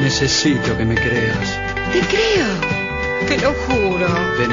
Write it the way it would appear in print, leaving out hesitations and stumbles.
Necesito que me creas. Te creo. Te lo juro. Te